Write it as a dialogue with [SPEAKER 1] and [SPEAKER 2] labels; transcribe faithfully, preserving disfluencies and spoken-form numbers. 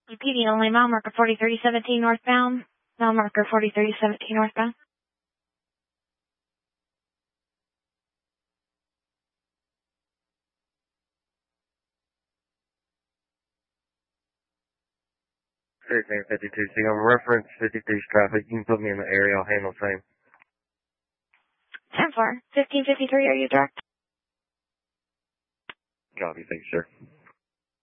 [SPEAKER 1] P D only, mile marker forty thirty seventeen northbound. Mile marker forty thirty seventeen northbound.
[SPEAKER 2] thirteen fifty-two, so I'm reference fifty-three's traffic. You can put me in the area, I'll handle the same.
[SPEAKER 1] ten four. fifteen fifty-three, are you direct?
[SPEAKER 2] Copy, thanks, sir.